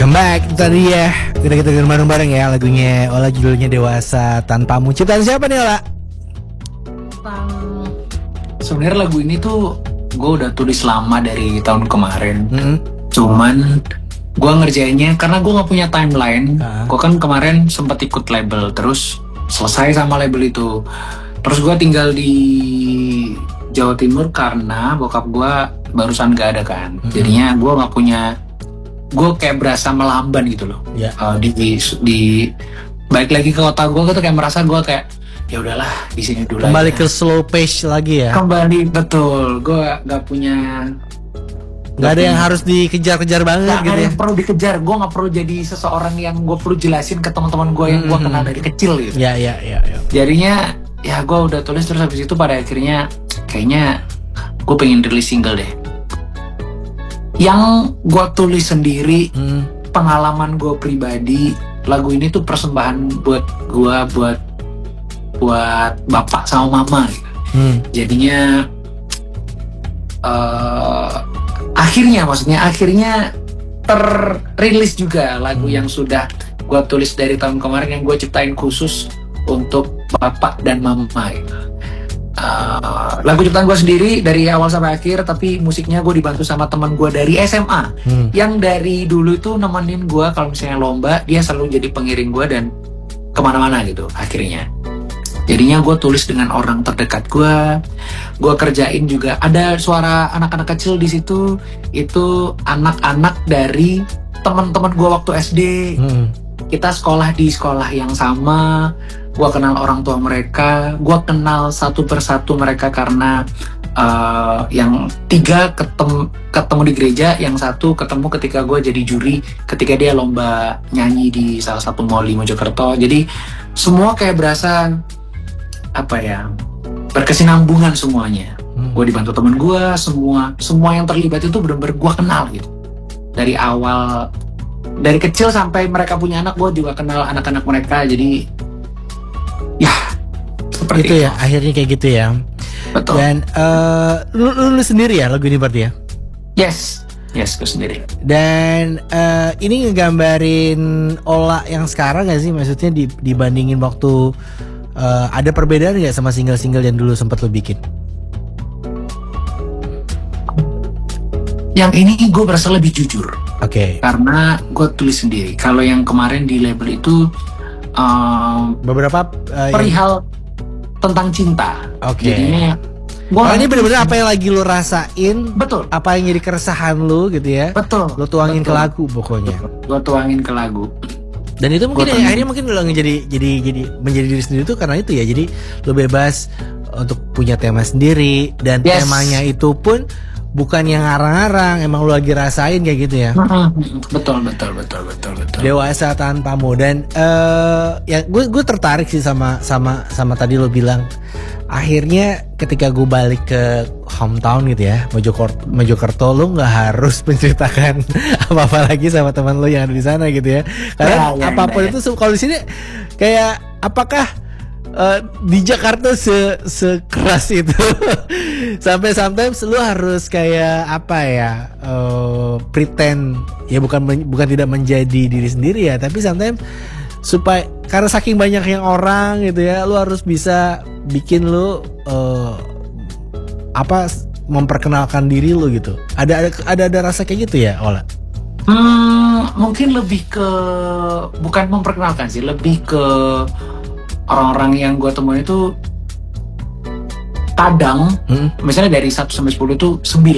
Welcome back. Tadi ya kita dengerin bareng-bareng ya lagunya Ola, judulnya Dewasa Tanpamu. Ciptaan siapa nih Ola? Sebenarnya lagu ini tuh gue udah tulis lama dari tahun kemarin. Cuman gue ngerjainnya karena gue nggak punya timeline. Gue kan kemarin sempat ikut label, terus selesai sama label itu. Terus gue tinggal di Jawa Timur karena bokap gue barusan gak ada kan. Jadinya gue nggak punya, gue kayak berasa melamban gitu loh. Di balik lagi ke kota gue tuh kayak merasa gue kayak ya udahlah di sini dulu. Kembali aja. ke slow pace lagi ya. Kembali, betul. Gue gak punya, nggak ada yang harus dikejar-kejar banget gitu ya. yang perlu dikejar. Gue nggak perlu jadi seseorang yang gue perlu jelasin ke teman-teman gue yang gue kenal dari kecil gitu. Ya. Jadinya ya gue udah tulis, terus habis itu pada akhirnya kayaknya gue pengen rilis single deh. Yang gue tulis sendiri, pengalaman gue pribadi. Lagu ini tuh persembahan buat gue, buat bapak sama mama gitu. Jadinya akhirnya terrilis juga lagu yang sudah gue tulis dari tahun kemarin, yang gue ciptain khusus untuk bapak dan mama gitu. Lagu ciptaan gue sendiri dari awal sampai akhir, tapi musiknya gue dibantu sama teman gue dari SMA yang dari dulu itu nemenin gue kalau misalnya lomba, dia selalu jadi pengiring gue dan kemana-mana gitu. Akhirnya jadinya gue tulis dengan orang terdekat gue kerjain juga. Ada suara anak-anak kecil di situ, itu anak-anak dari teman-teman gue waktu SD. Kita sekolah di sekolah yang sama. Gue kenal orang tua mereka, gue kenal satu persatu mereka karena yang 3 ketemu di gereja, yang 1 ketemu ketika gue jadi juri ketika dia lomba nyanyi di salah satu mall di Mojokerto. Jadi semua kayak berasa berkesinambungan semuanya. Gue dibantu temen gue, semua yang terlibat itu benar-benar gue kenal gitu. Dari awal, dari kecil sampai mereka punya anak, gue juga kenal anak-anak mereka. Jadi ya seperti itu ya, akhirnya kayak gitu ya. Betul. Dan lu sendiri ya lagu ini berarti ya? Yes, gue sendiri. Dan ini ngegambarin Ola yang sekarang gak sih? Maksudnya dibandingin waktu ada perbedaan gak sama single-single yang dulu sempat lu bikin? Yang ini gue berasa lebih jujur. Oke. Karena gue tulis sendiri. Kalau yang kemarin di label itu beberapa perihal tentang cinta. Oke. Jadinya ini benar-benar apa yang lagi lu rasain. Betul. Apa yang jadi keresahan lu gitu ya. Betul. Lu tuangin ke lagu pokoknya. Gue tuangin ke lagu. Dan itu mungkin akhirnya mungkin lu jadi menjadi diri sendiri tuh karena itu ya. Jadi lu bebas untuk punya tema sendiri, dan temanya itu pun bukan yang ngarang-ngarang, emang lu lagi rasain kayak gitu ya. Betul. Dewasa Tanpamu. Dan ya gue tertarik sih sama tadi lo bilang akhirnya ketika gue balik ke hometown gitu ya, Mojokerto, lo nggak harus menceritakan apa-apa lagi sama teman lo yang ada di sana gitu ya. Karena apapun itu kalau di sini kayak apakah di Jakarta sekeras itu sampai sometimes lu harus kayak pretend ya, bukan tidak menjadi diri sendiri ya, tapi sometimes supaya karena saking banyak yang orang gitu ya, lu harus bisa bikin lu memperkenalkan diri lu gitu. Ada rasa kayak gitu ya, Ola? Mungkin lebih ke bukan memperkenalkan sih, lebih ke orang-orang yang gue temuin itu kadang misalnya dari 1 sampai 10 itu 9